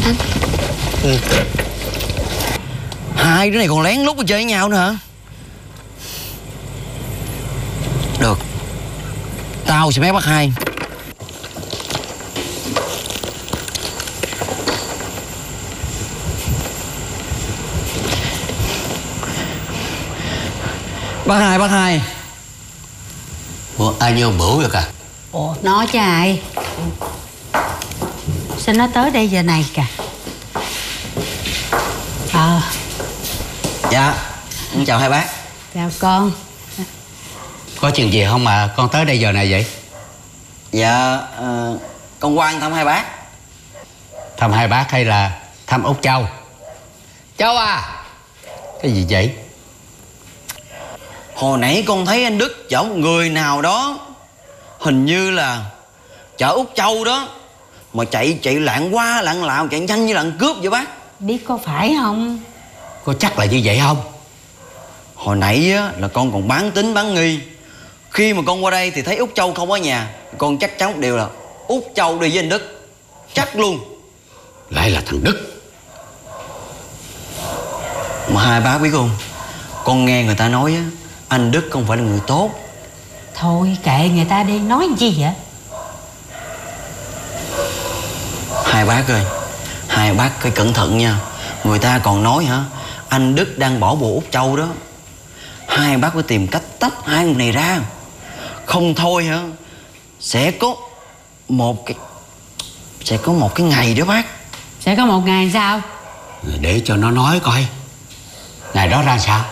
anh. Hai đứa này còn lén lút chơi với nhau nữa hả? Được, tao sẽ méo bắt hai. Bác hai. Ủa, ai như ông Bửu vậy cả? Ủa, nói chứ ai? Sao nó tới đây giờ này kìa? Dạ, chào hai bác. Chào con. Có chuyện gì không mà con tới đây giờ này vậy? Dạ, con Quang thăm hai bác. Thăm hai bác hay là thăm Út Châu? Châu à! Cái gì vậy? Hồi nãy con thấy anh Đức chở một người nào đó, hình như là chở Út Châu đó, mà chạy lạng qua lạng lạo, chạy nhanh như lạng cướp vậy bác. Biết có phải không? Có chắc là như vậy không? Hồi nãy á, là con còn bán tín bán nghi. Khi mà con qua đây thì thấy Út Châu không ở nhà, con chắc chắn một điều là Út Châu đi với anh Đức. Chắc luôn. Lại là thằng Đức. Mà hai bác biết không, con nghe người ta nói á, anh Đức không phải là người tốt. Thôi kệ người ta đi, nói gì vậy? Hai bác ơi, hai bác phải cẩn thận nha. Người ta còn nói hả, anh Đức đang bỏ bùa Út Châu đó. Hai bác phải tìm cách tách hai người này ra. Không thôi hả, sẽ có một cái ngày đó bác. Sẽ có một ngày sao? Để cho nó nói coi. Ngày đó ra sao?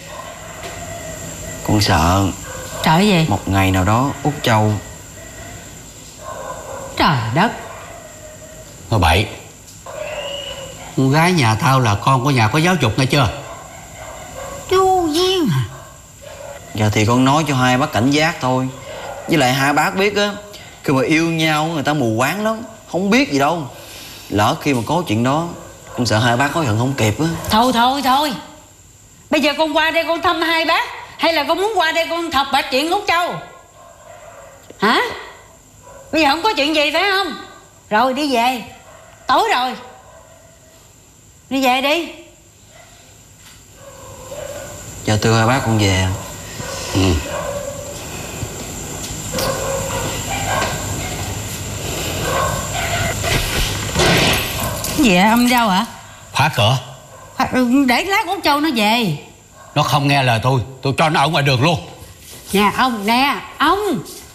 Con sợ Trời gì? một ngày nào đó Út Châu. Trời đất. Nói bậy. Con gái nhà tao là con của nhà có giáo dục nghe chưa? Chu Duyên à? Dạ thì con nói cho hai bác cảnh giác thôi. Với lại hai bác biết á, khi mà yêu nhau người ta mù quáng lắm, không biết gì đâu. Lỡ khi mà có chuyện đó, con sợ hai bác hối hận không kịp á. Thôi. Bây giờ con qua đây con thăm hai bác, hay là con muốn qua đây con thọc bạch chuyện Út Châu? Hả? Bây giờ không có chuyện gì phải không? Rồi đi về. Tối rồi. Đi về đi. Dạ thưa hai bác, con về. Cái gì vậy? Âm Châu hả? Khóa cửa. Để lát Út Châu nó về. Nó không nghe lời tôi cho nó ở ngoài đường luôn. Nè ông, nè ông.